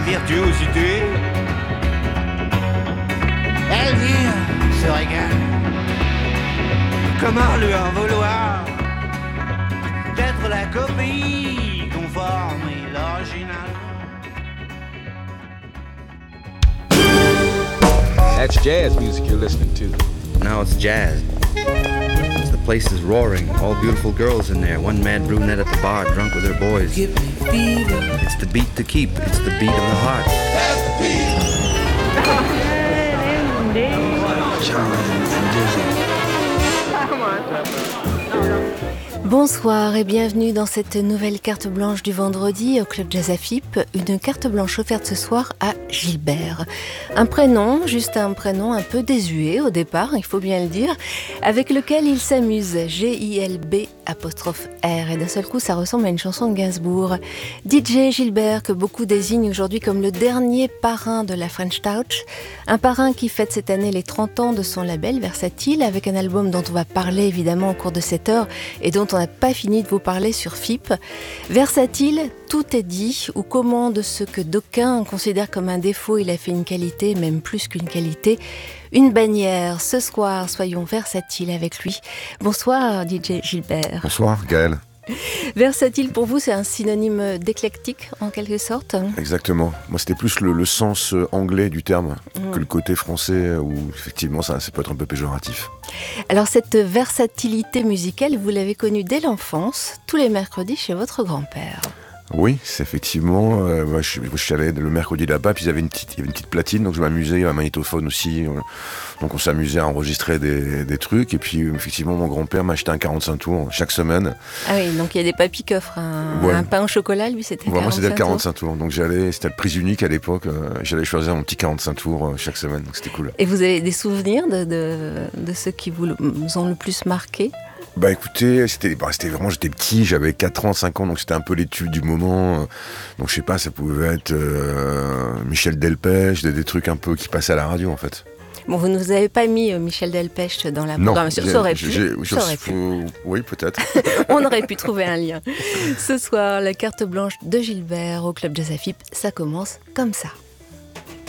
virtuosité. Elvire se régale. Comment lui en vouloir d'être la copie conforme et l'original? That's jazz music you're listening to. Now it's jazz. The place is roaring. All beautiful girls in there. One mad brunette at the bar, drunk with her boys. Give me fever. It's the beat to keep. It's the beat of the heart. That's the beat. Charlie and Dizzy. Bonsoir et bienvenue dans cette nouvelle carte blanche du vendredi au Club Jazz à FIP. Une carte blanche offerte ce soir à Gilbert. Un prénom, juste un prénom un peu désuet au départ, il faut bien le dire, avec lequel il s'amuse. Gilb''R. Et d'un seul coup, ça ressemble à une chanson de Gainsbourg. DJ Gilbert, que beaucoup désignent aujourd'hui comme le dernier parrain de la French Touch. Un parrain qui fête cette année les 30 ans de son label Versatile, avec un album dont on va parler évidemment au cours de cette heure et dont on n'a pas fini de vous parler sur FIP. Versatile, tout est dit, ou comment de ce que d'aucuns considèrent comme un défaut, il a fait une qualité, même plus qu'une qualité, une bannière. Ce soir, soyons versatiles avec lui. Bonsoir DJ Gilbert. Bonsoir Gaël. Versatile pour vous, c'est un synonyme d'éclectique en quelque sorte? Exactement. Moi c'était plus le sens anglais du terme que le côté français où effectivement ça peut être un peu péjoratif. Alors cette versatilité musicale, vous l'avez connue dès l'enfance, tous les mercredis chez votre grand-père. Oui, c'est effectivement. Moi, je suis allé le mercredi là-bas, puis il y avait une petite platine, donc je m'amusais, il y avait un magnétophone aussi. Donc on s'amusait à enregistrer des trucs. Et puis effectivement, mon grand-père m'achetait un 45 tours chaque semaine. Ah oui, donc il y a des papy coffres, un pain au chocolat, lui c'était 45 moi c'était le 45 tours. tours. Donc c'était le prix unique à l'époque. J'allais choisir mon petit 45 tours chaque semaine, donc c'était cool. Et vous avez des souvenirs de ceux qui vous ont le plus marqué? Bah écoutez, c'était vraiment, j'étais petit, j'avais 4 ans, 5 ans, donc c'était un peu les tubes du moment. Donc je sais pas, ça pouvait être Michel Delpech, des trucs un peu qui passaient à la radio en fait. Bon, vous ne vous avez pas mis Michel Delpech dans la programmation, ça aurait pu. Oui, peut-être. On aurait pu trouver un lien. Ce soir, la carte blanche de Gilbert au Club Jazz à FIP, ça commence comme ça.